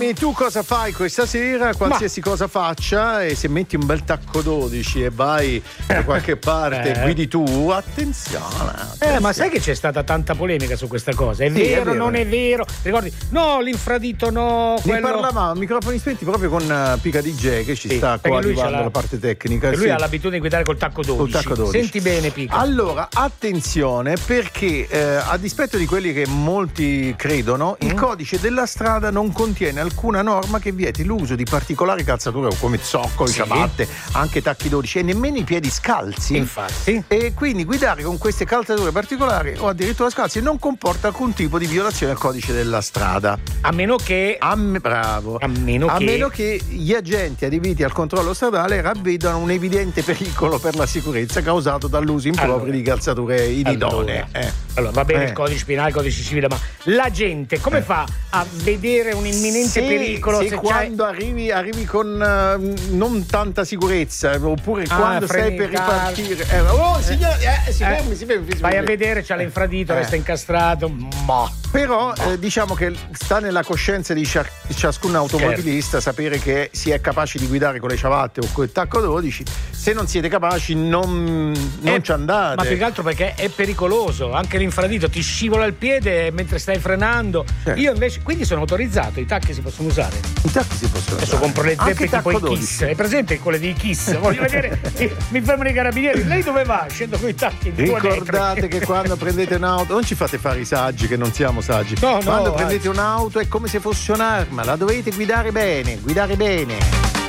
Dimmi tu cosa fai questa sera, qualsiasi cosa faccia, e se metti un bel tacco 12 e vai da qualche parte, guidi tu, attenzione. Ma sai che c'è stata tanta polemica su questa cosa? È vero, non è vero? Ricordi? No, l'infradito no. Ne parlavamo a microfoni spenti proprio con Pica DJ che ci sta coadiuvando la parte tecnica. E lui ha l'abitudine di guidare col tacco 12. Senti bene, Pica. Allora, attenzione, perché a dispetto di quelli che molti credono, il codice della strada non contiene alcuna norma che vieti l'uso di particolari calzature come zoccoli, ciabatte, anche tacchi 12 e nemmeno i piedi scalzi. Infatti. E quindi guidare con queste calzature particolari o addirittura scalzi non comporta alcun tipo di violazione al codice della strada. A meno che gli agenti adibiti al controllo stradale ravvedano un evidente pericolo per la sicurezza causato dall'uso improprio di calzature inidonee. Allora, va bene il codice penale, il codice civile, ma la gente come fa a vedere un imminente pericolo? Se quando arrivi con non tanta sicurezza, oppure quando stai per ripartire. Si fermi. Vai a vedere, c'ha l'infradito, resta incastrato. Però diciamo che sta nella coscienza di ciascun automobilista sapere che si è capaci di guidare con le ciabatte o con il tacco 12. Se non siete capaci non ci andate. Ma più che altro perché è pericoloso, anche l'infradito ti scivola il piede mentre stai frenando. Io invece, quindi sono autorizzato, i tacchi si possono usare. I tacchi si possono usare. Adesso compro le zeppe tipo i Kiss. Hai presente quelle dei Kiss? Voglio vedere, mi fermano i carabinieri. Lei dove va? Scendo con i tacchi. Ricordate che quando prendete un'auto, non ci fate fare i saggi, che non siamo saggi. Quando prendete un'auto è come se fosse un'arma, la dovete guidare bene.